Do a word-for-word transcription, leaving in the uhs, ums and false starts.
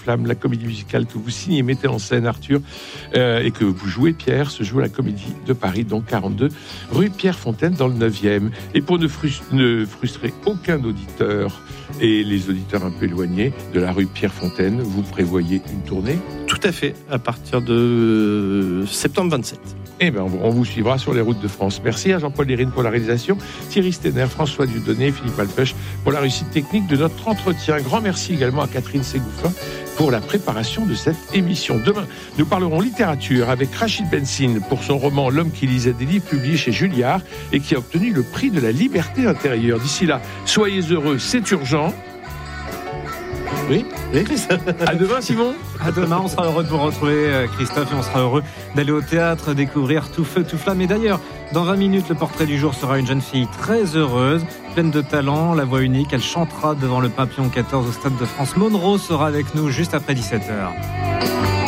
Flamme, la comédie musicale que vous signez, mettez en scène Arthur, euh, et que vous jouez Pierre, se joue à la Comédie de Paris, donc quarante-deux rue Pierre Fontaine dans le neuvième. Et pour ne, frust- ne frustrer aucun auditeur, et les auditeurs un peu éloignés de la rue Pierre Fontaine, vous prévoyez une tournée ? Tout à fait, à partir de septembre vingt-sept. Eh bien, on vous suivra sur les routes de France. Merci à Jean-Paul Lérine pour la réalisation, Thierry Stenner, François Dieudonné, Philippe Alpech pour la réussite technique de notre entretien. Grand merci également à Catherine Ségouffin pour la préparation de cette émission. Demain, nous parlerons littérature avec Rachid Bensine pour son roman L'homme qui lisait des livres, publié chez Julliard et qui a obtenu le prix de la liberté intérieure. D'ici là, soyez heureux, c'est urgent. Oui, oui. À demain, Simon. À demain, on sera heureux de vous retrouver, Christophe, et on sera heureux d'aller au théâtre, découvrir Tout feu, tout flamme. Et d'ailleurs, dans vingt minutes, le portrait du jour sera une jeune fille très heureuse, pleine de talent, la voix unique. Elle chantera devant le Papillon quatorze au Stade de France. Monroe sera avec nous juste après dix-sept heures.